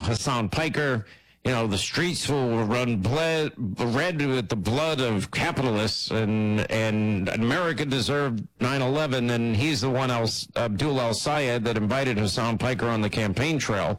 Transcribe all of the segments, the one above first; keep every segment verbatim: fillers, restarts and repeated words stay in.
Hassan Piker. You know, the streets will run blood, red with the blood of capitalists, and and America deserved nine eleven, and he's the one, else, Abdul El-Sayed, that invited Hassan Piker on the campaign trail.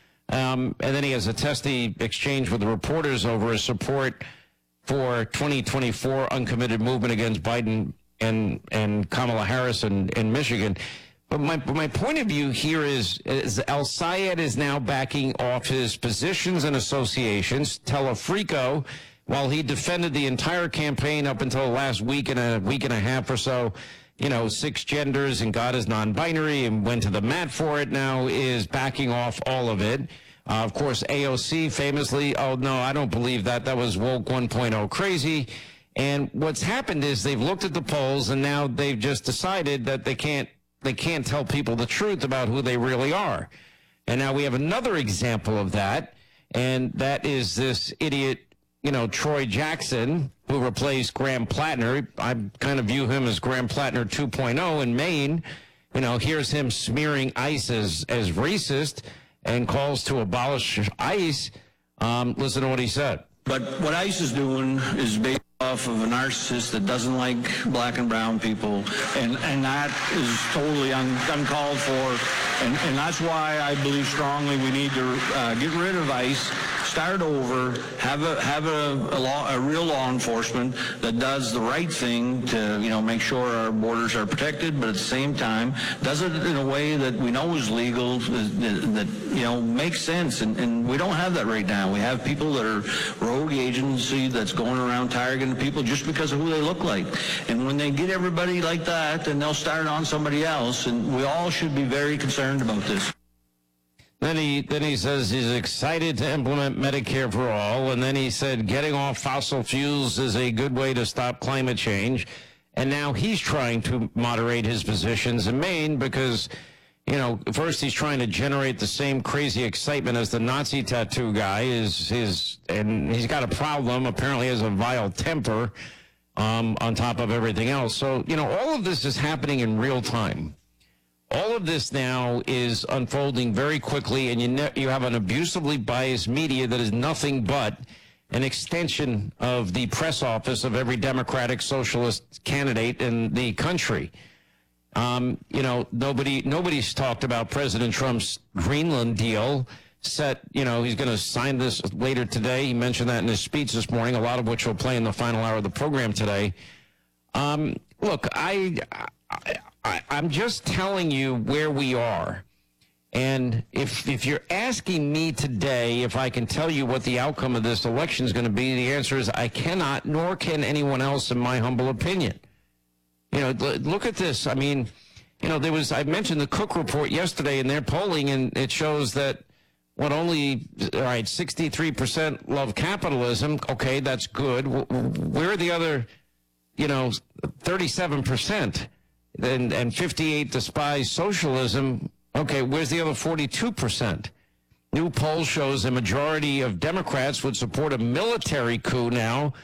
Um, and then he has a testy exchange with the reporters over his support for twenty twenty-four uncommitted movement against Biden and, and Kamala Harris in, in Michigan. But my, my point of view here is, is El-Sayed is now backing off his positions and associations. Telefrico, while he defended the entire campaign up until last week and a week and a half or so, you know, six genders and God is non-binary, and went to the mat for it, now is backing off all of it. Uh, of course, A O C famously, oh, no, I don't believe that. That was woke one point oh crazy. And what's happened is they've looked at the polls, and now they've just decided that they can't They can't tell people the truth about who they really are. And now we have another example of that, and that is this idiot, you know, Troy Jackson, who replaced Graham Plattner. I kind of view him as Graham Plattner two point oh in Maine. You know, here's him smearing ICE as, as racist and calls to abolish ICE. Um, listen to what he said. But what ICE is doing is based off of a narcissist that doesn't like black and brown people, and, and that is totally un, uncalled for, and, and that's why I believe strongly we need to uh, get rid of ICE, start over, have a have a, a, law, a real law enforcement that does the right thing to, you know, make sure our borders are protected, but at the same time does it in a way that we know is legal, that, that you know, makes sense, and, and we don't have that right now. We have people that are rogue agency that's going around targeting people just because of who they look like, and when they get everybody like that, then they'll start on somebody else, and we all should be very concerned about this. Then he then he says he's excited to implement Medicare for all, and then he said getting off fossil fuels is a good way to stop climate change, and now he's trying to moderate his positions in Maine because, you know, first he's trying to generate the same crazy excitement as the Nazi tattoo guy is his, and he's got a problem. Apparently, has a vile temper um, on top of everything else. So, you know, all of this is happening in real time. All of this now is unfolding very quickly, and you ne- you have an abusively biased media that is nothing but an extension of the press office of every Democratic socialist candidate in the country. Um, you know, nobody nobody's talked about President Trump's Greenland deal. Set, you know, he's going to sign this later today. He mentioned that in his speech this morning, a lot of which will play in the final hour of the program today. Um, look, I, I, I, I'm just telling you where we are. And if if you're asking me today if I can tell you what the outcome of this election is going to be, the answer is I cannot, nor can anyone else, in my humble opinion. You know, look at this. I mean, you know, there was, I mentioned the Cook report yesterday in their polling, and it shows that what only, all right, sixty-three percent love capitalism. Okay, that's good. Where are the other, you know, thirty-seven percent and, and fifty-eight despise socialism? Okay, where's the other forty-two percent? New poll shows a majority of Democrats would support a military coup now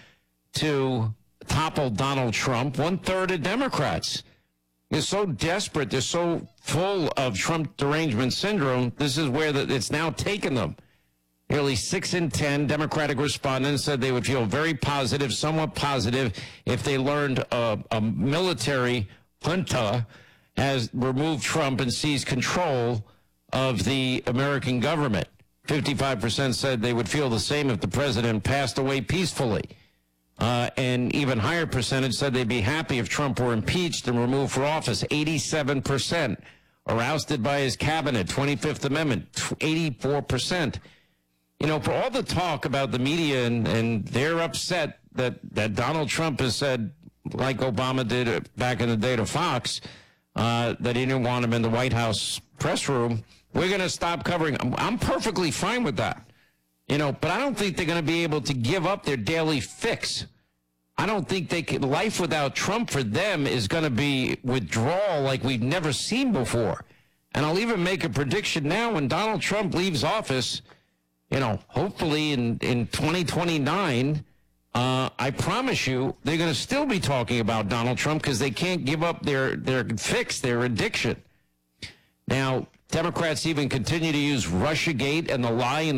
to topple Donald Trump. One-third of Democrats. They're so desperate. They're so full of Trump derangement syndrome. This is where the, it's now taken them. Nearly six in ten Democratic respondents said they would feel very positive, somewhat positive, if they learned a, a military junta has removed Trump and seized control of the American government. fifty-five percent said they would feel the same if the president passed away peacefully. Uh, and even higher percentage said they'd be happy if Trump were impeached and removed from office. eighty-seven percent are ousted by his cabinet. twenty-fifth Amendment, eighty-four percent. You know, for all the talk about the media, and, and they're upset that, that Donald Trump has said, like Obama did back in the day to Fox, uh, that he didn't want him in the White House press room, we're going to stop covering. I'm, I'm perfectly fine with that. You know, but I don't think they're going to be able to give up their daily fix. I don't think they can. Life without Trump for them is going to be withdrawal like we've never seen before. And I'll even make a prediction now: when Donald Trump leaves office, you know, hopefully in, in twenty twenty-nine, uh, I promise you they're going to still be talking about Donald Trump because they can't give up their, their fix, their addiction. Now, Democrats even continue to use Russiagate and the lie in